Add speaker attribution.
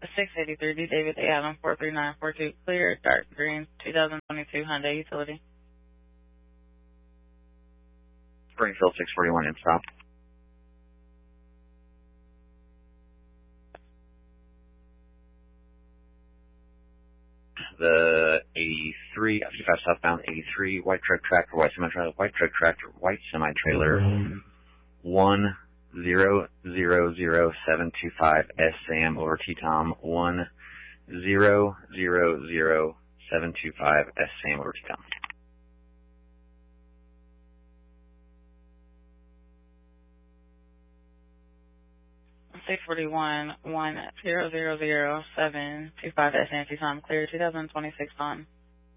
Speaker 1: 683 D. David A. Allen 43942 clear, dark green, 2022 Hyundai Utility.
Speaker 2: Springfield 641 in stop. The 83, 55 southbound 83, white truck tractor, white semi-trailer, white truck tractor, white semi-trailer, 1000725 S Sam over T-Tom, 1000725 S Sam over T-Tom.
Speaker 1: Six 641 1000725 S Sam T-Tom clear, 2026 on.